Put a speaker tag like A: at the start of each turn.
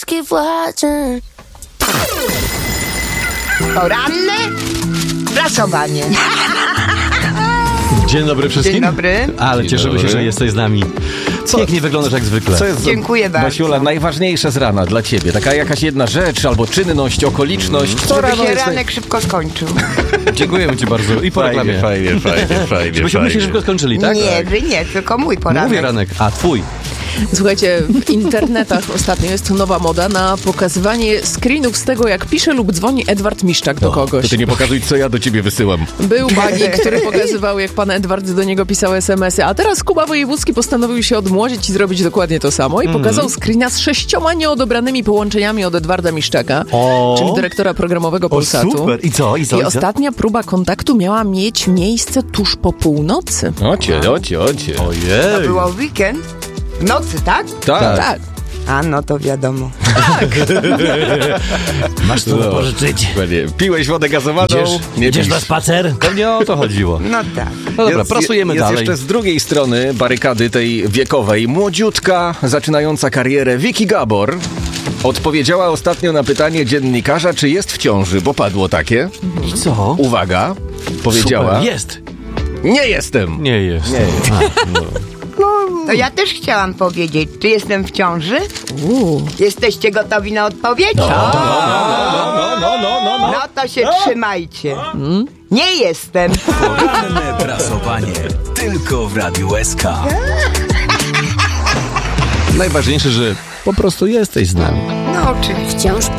A: keep watching.
B: Poranne prasowanie.
C: Dzień dobry wszystkim.
B: Dzień dobry.
C: Ale
D: Dzień
C: cieszymy się,
D: dobry.
C: że jesteś z nami. Pięknie wyglądasz jak zwykle.
D: Co jest,
B: Dziękuję bardzo.
D: Basiula, najważniejsze z rana dla ciebie? Taka jakaś jedna rzecz, albo czynność, okoliczność. Co
B: Żeby
D: rano
B: się
D: jest
B: ranek szybko skończył.
C: Dziękujemy ci bardzo. I po reklamie.
D: Fajnie.
C: Żebyśmy się szybko skończyli, tak?
B: Nie, wy nie, tylko mój poranek.
C: Mówię ranek. A, twój.
E: Słuchajcie, w internetach ostatnio jest nowa moda na pokazywanie screenów z tego, jak pisze lub dzwoni Edward Miszczak do kogoś.
D: To ty nie pokazuj, co ja do ciebie wysyłam.
E: Był bagik, który pokazywał, jak pan Edward do niego pisał SMS-y, a teraz Kuba Wojewódzki postanowił się odmłodzić i zrobić dokładnie to samo i pokazał screena z 6 nieodebranymi połączeniami od Edwarda Miszczaka, czyli dyrektora programowego Polsatu.
C: Super. I co?
E: I ostatnia próba kontaktu miała mieć miejsce tuż po północy.
D: Ocie.
B: To
C: Ojej.
B: było w weekend. W nocy, tak?
E: Tak.
B: A no to wiadomo.
C: Masz tu pożyczyć.
D: Dokładnie. Piłeś wodę gazowaną? Nie
C: Idziesz
D: pisz.
C: na spacer? Pewnie o to chodziło.
B: No tak.
C: No dobra, pracujemy
D: jest
C: dalej.
D: jeszcze z drugiej strony barykady tej wiekowej młodziutka, zaczynająca karierę Vicky Gabor. Odpowiedziała ostatnio na pytanie dziennikarza, czy jest w ciąży, bo padło takie.
C: I co?
D: Uwaga, powiedziała.
C: Super, jest.
D: Nie jestem.
C: Nie jest.
B: To ja też chciałam powiedzieć, czy jestem w ciąży? Jesteście gotowi na odpowiedź?
D: No.
B: No to się trzymajcie. Nie jestem.
F: Poranne prasowanie tylko w Radiu SK.
C: Najważniejsze, że po prostu jesteś z nami.
B: No oczywiście.
A: Wciąż